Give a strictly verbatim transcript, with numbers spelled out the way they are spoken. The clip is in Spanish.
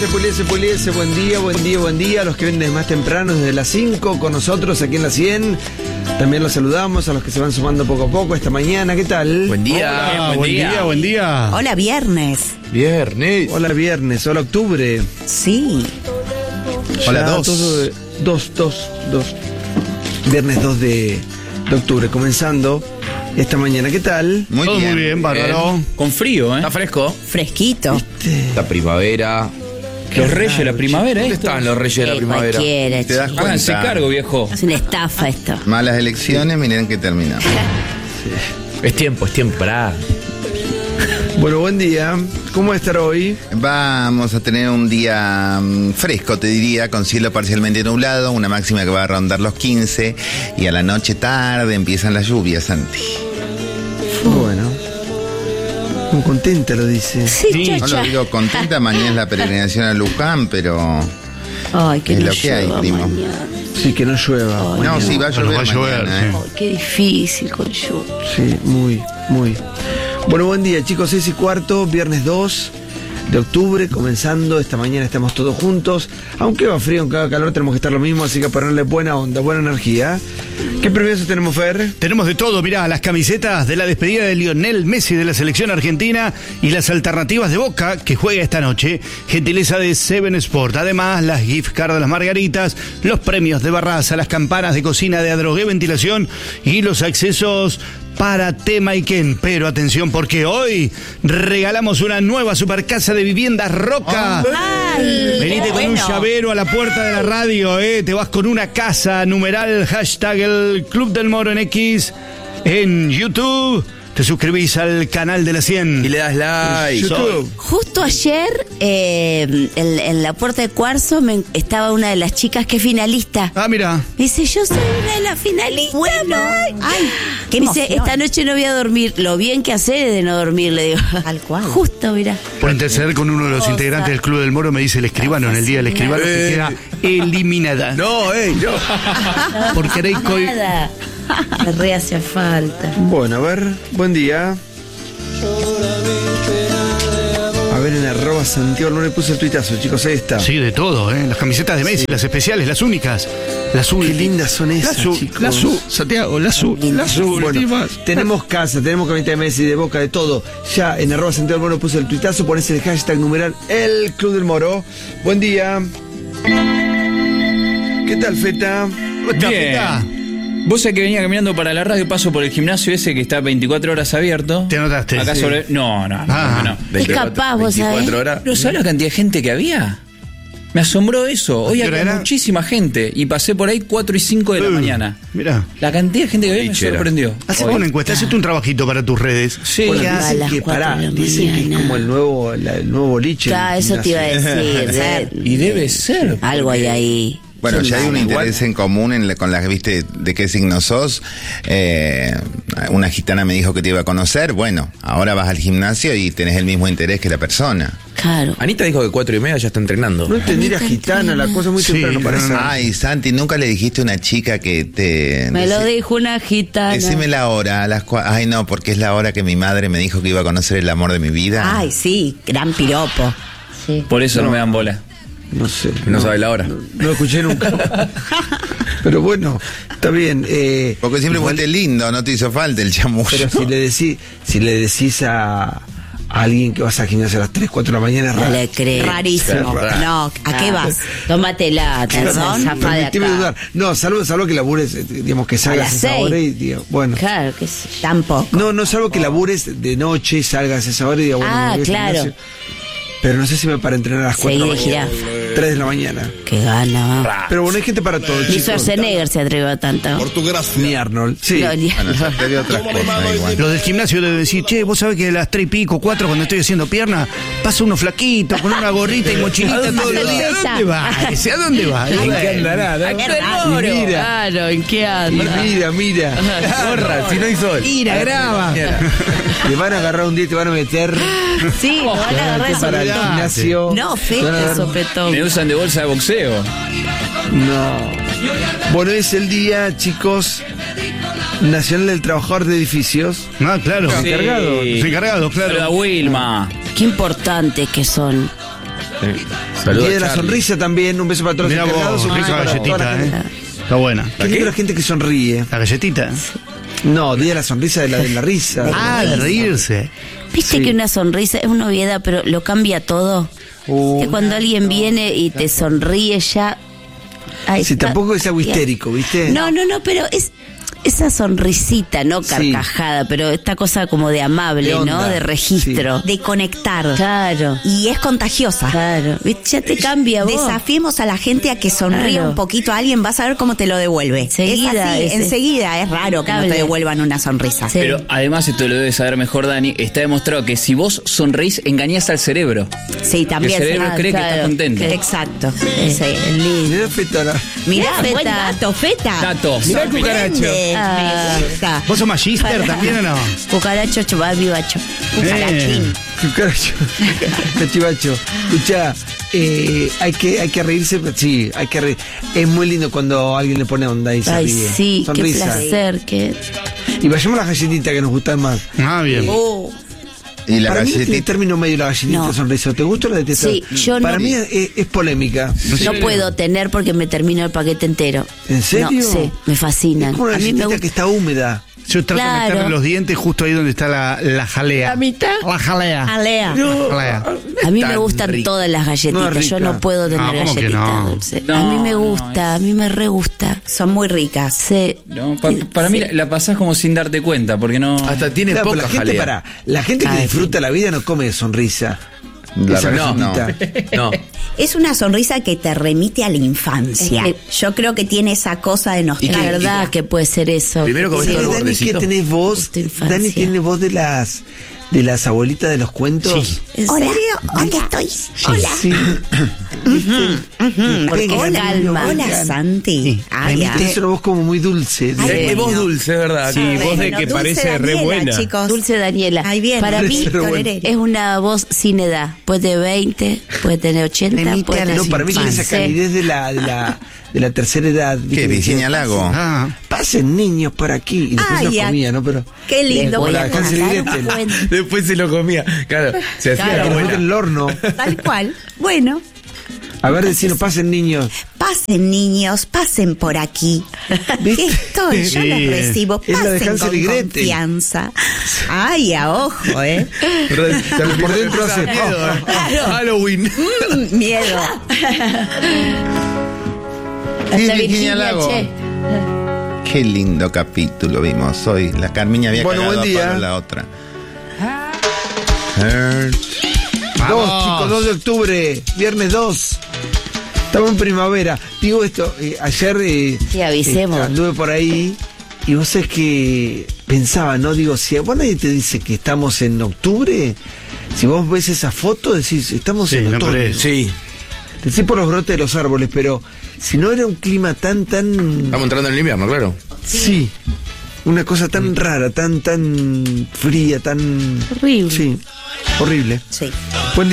puliese, puliese, puliese. Buen día, buen día, buen día. A los que vienen más temprano, desde las cinco con nosotros aquí en la cien. También los saludamos a los que se van sumando poco a poco esta mañana. ¿Qué tal? Buen día. Hola, buen, buen día. día, buen día. Hola, viernes. Viernes. Hola, viernes. Hola, octubre. Sí. Ya Hola, dos. todo de- dos, dos, dos. Viernes dos de, de octubre, comenzando esta mañana. ¿Qué tal? Muy Todo bien. muy bien, bárbaro. Con frío, ¿eh? Está fresco. Fresquito. La primavera. Los reyes de la primavera, ¿Dónde esto. están los reyes de la Eh, primavera? cualquiera, ¿Te das chico. Háganse cuenta? cargo, viejo. Es una estafa esto. Malas elecciones, miren que terminamos. Es tiempo, es tiempo para. Bueno, buen día. ¿Cómo va a estar hoy? Vamos a tener un día mm, fresco, te diría, con cielo parcialmente nublado, una máxima que va a rondar los quince, y a la noche tarde empiezan las lluvias, Santi. Bueno. Muy contenta lo dice. Sí, Sí, No chacha. lo digo contenta, mañana es la peregrinación a Luján, pero Ay, que es no lo que hay, llueva primo. mañana. Sí, que no llueva. Ay, no, no. sí va a Bueno, llover va a llover, mañana, sí. ¿eh? Ay, qué difícil con lluvia. Sí, muy, muy. Bueno, buen día, chicos. Seis y cuarto, viernes dos de octubre, comenzando. Esta mañana estamos todos juntos. Aunque va frío, aunque haga calor, tenemos que estar lo mismo, así que ponerle buena onda, buena energía. ¿Qué premios tenemos, Fer? Tenemos de todo, mirá, las camisetas de la despedida de Lionel Messi de la selección argentina y las alternativas de Boca que juega esta noche. Gentileza de Seven Sport. Además, las gift cards de las margaritas, los premios de Barraza, las campanas de cocina de Adrogué Ventilación y los accesos para Tema y Ken. Pero atención, porque hoy regalamos una nueva supercasa de viviendas Roca. Ay, Venite con un bueno. llavero a la puerta de la radio, eh. Te vas con una casa, numeral, hashtag el Club del Moro en X, en YouTube. Te suscribís al canal de la cien. Y le das like. YouTube. Justo ayer, eh, en, en la puerta de Cuarzo, me, estaba una de las chicas que es finalista. Ah, mira. Me dice, yo soy una de las finalistas. Bueno. Ay, qué me dice, emoción. esta noche no voy a dormir. Lo bien que hacer es de no dormir, le digo. Tal cual. Justo, mira. Por interceder con uno de los Cosa. integrantes del Club del Moro, me dice el escribano en el día del escribano que Eh. queda eliminada. No, ey, no. Porque era coi- Nada. Me re hacía falta. Bueno, a ver, buen día. A ver, en arroba Santiago, no le puse el tuitazo, chicos, ahí está. Sí, de todo, ¿eh? Las camisetas de Messi, las especiales, las únicas. Las Qué únicas. lindas son esas, Las U, chicos. las U, Santiago, las U, las U, Bueno, últimas. tenemos casa, tenemos camiseta de Messi, de Boca, de todo. Ya en arroba Santiago del Moro puse el tuitazo, pones el hashtag numeral el Club del Moro. Buen día. ¿Qué tal, Feta? Bien. Vos sabés que venía caminando para la radio, paso por el gimnasio ese que está veinticuatro horas abierto. ¿Te anotaste? Acá Sí. sobre... No, no, no, Ah. no. Es capaz, vos sabés. veinticuatro horas. ¿Pero sabés la cantidad de gente que había? Me asombró eso. Hoy qué hora había era? muchísima gente y pasé por ahí cuatro y cinco de la Uh, mañana. Mirá. La cantidad de gente que había me Lichera. sorprendió. Hacete Hoy. una encuesta, hacete un trabajito para tus redes. Sí. Bueno, a dicen las que, cuatro pará, de la dicen que es mañana. como el nuevo, la- el nuevo boliche. Claro, el eso te iba a gimnasio. decir. ¿sabes? Y debe ser. Algo hay ahí. Bueno, Son ya hay un malas. interés en común en la- con las, viste, de qué signo sos. Eh, una gitana me dijo que te iba a conocer. Bueno, ahora vas al gimnasio y tenés el mismo interés que la persona. Claro. Anita dijo que cuatro y media ya está entrenando. No entendí la gitana, la cosa muy Sí, temprano para no, esa. no. Ay, Santi, ¿nunca le dijiste a una chica que te... Me lo deci- dijo una gitana. Decime la hora, a las cua- Ay, no, porque es la hora que mi madre me dijo que iba a conocer el amor de mi vida. Ay, sí, gran piropo. Sí. Por eso no, me dan bola. No sé. No sabe la hora. No, no lo escuché nunca. Pero bueno, está bien. Eh, Porque siempre igual- fuiste lindo, no te hizo falta el chamullo. Pero si le decís, si le decís a, a alguien que vas al gimnasio a las tres, cuatro de la mañana, es No raro. le creo. Rarísimo. Raro. No, ¿a qué vas? Tómatela, Claro, Tarzán, zafa de permitime acá. dudar. No, salvo, salvo que labures, eh, digamos, que salgas las a esa seis. hora y digo, bueno. Claro que sí. Tampoco. No, no, salvo que labures de noche, salgas a esa hora y diga, bueno, Ah, me voy al claro. gimnasio. Pero no sé si me para entrenar a las cuatro de la Seguí de mañana. tres de la mañana. Qué gana, va. Pero bueno, hay gente para todo, Ni chicos. Schwarzenegger se atrevió a tanto. Ni Arnold. Sí. No, ni- Bueno, ya te dio otras cosas igual. Los del gimnasio deben decir, che, vos sabés que a las tres y pico, cuatro, cuando estoy haciendo pierna, pasa uno flaquito, con una gorrita y mochilita todo el día. ¿A dónde va? ¿Ese ¿A dónde va? ¿En qué andará? no? Claro, Y mira, claro, ¿en qué y anda? mira, mira. Gorra, si no hay sol. Mira, graba. Te van a agarrar un día y te van a meter Sí, me van a agarrar de para el sopetón. gimnasio. No, Te van a feta, dar- sopetón. Me usan de bolsa de boxeo. No. Bueno, es el día, chicos, Nacional del Trabajador de Edificios. Ah, claro. Sí. Encargado. Los encargados, Saluda a claro. Wilma. Qué importantes que son. Saludos Día de a la Charlie. sonrisa también, un beso para todos los Mirá encargados. vos, Un beso rica para toda la galletita, gente. ¿eh? Está buena. Qué lindo la gente que sonríe. La galletita. No, Día de la sonrisa de la de la risa. Ah, de reírse. Viste Sí. que una sonrisa es una obviedad, pero lo cambia todo. Uh, que cuando alguien viene y te sonríe ya. Ay, Sí, está- tampoco es algo histérico, ¿viste? No, no, no, pero es esa sonrisita, no Sí. carcajada, pero esta cosa como de amable, De onda. ¿no? De registro. De conectar. Claro. Y es contagiosa. Claro. ¿Viste? Ya te cambia vos. Desafiemos a la gente a que sonría Claro. un poquito a alguien, vas a ver cómo te lo devuelve. Enseguida, es así, es- enseguida, es raro que no te Cable. devuelvan una sonrisa. Sí. Pero además, esto lo debe saber mejor Dani, está demostrado que si vos sonreís, engañás al cerebro. Sí, también. El cerebro Ah, cree que claro. estás contento. Que- Exacto. Eh, Sí. es lindo. Mirá, Feta, la- Mirá, Feta. buen dato, Feta. Tato. Mirá el cucaracho. Ah. ¿Vos sos magíster también o no? Cucaracho, chubar, vivacho. Cucarachín. Cucaracho. Cachivacho. Escucha, eh, hay que hay que reírse, sí, hay que reír. Es muy lindo cuando alguien le pone onda y se Ay, ríe. sí, Sonrisa. qué placer. Qué... Y vayamos a las galletitas que nos gustan más. Ah, bien. Oh, Y la Para mí no tiene galletita. término medio la galletita No. sonrisa. ¿Te gusta o la detestas? Sí, yo Para no- mí es, es polémica. No puedo tener porque me termino el paquete entero. ¿En serio? No, sí, me fascinan. Es como una A mí me galletita gusta. que está húmeda. Yo trato de Claro. meterle los dientes justo ahí donde está la, la jalea. ¿La mitad? La jalea. Alea. La jalea. A mí me Tan gustan rica. todas las galletitas. No es Yo rica. no puedo tener No, ¿cómo que galletitas no? dulces. No, a mí me no, gusta, a mí me re gusta. Son muy ricas. Sí. No, pa- para mí la, la pasás como sin darte cuenta, porque no. Hasta tiene Claro, pero poca la gente, jalea. para, la gente que Ay, disfruta la vida no come de sonrisa. La Esa verdad, no. galletita. No. Es una sonrisa que te remite a la infancia. Es Yo creo que tiene esa cosa de Es nostalgia. verdad que puede ser eso. Primero comés Sí, todo el Dani, que bordecito. tenés voz. Tu infancia. Dani tiene voz de las de las abuelitas de los cuentos. ¿En Hola, serio? ¿dónde estoy? Hola. Sí. Porque Pega, calma. Dani, Hola, Santi. Sí. Ay, Tenés ay. una voz como muy dulce. Ay, Es bueno. voz dulce, es verdad. Sí, Bueno, voz de que Dulce parece re Daniela, buena. chicos. Dulce Daniela. Ahí viene. Para mí Dulce, re buena. es una voz sin edad. Puede tener veinte, puede tener ochenta, Remite puede a la tener No, para mí tiene esa cincuenta. calidez de la, de la, de la tercera edad. ¿Qué? Virginia Lago. Ah. Pasen niños por aquí. Y después Ay, los ya. comía, ¿no? Pero. Qué Les lindo. voy la a de Hansel y contar un Gretel. cuento. Después se lo comía. Claro, se hacía Que la los meten en buena. el horno. Tal cual. Bueno, A ver, decinos, pasen niños. pasen niños, pasen por aquí. ¿Viste? ¿Qué estoy? Yo Sí, los recibo. es la de Pasen Hansel con y Gretel. confianza. Ay, a ojo, ¿eh? Pero por dentro hace. Halloween. Mm, miedo. Hasta Virginia Virginia, Lago. che. Qué lindo capítulo vimos hoy. La Carmiña había Bueno, cagado buen a día. palo la otra. Hurt. Dos, chicos, dos de octubre, viernes dos. Estamos en primavera. Digo esto, eh, ayer eh, Sí, avisemos. eh, anduve por ahí y vos sabés que pensaba, ¿no? Digo, si a vos nadie te dice que estamos en octubre, si vos ves esa foto, decís, estamos Sí, en me otoño. parece. Sí. Decís por los brotes de los árboles, pero si no era un clima tan, tan... Estamos entrando en el invierno, claro. Sí. Una cosa tan rara, tan, tan fría, tan... Horrible. Sí, horrible. Sí.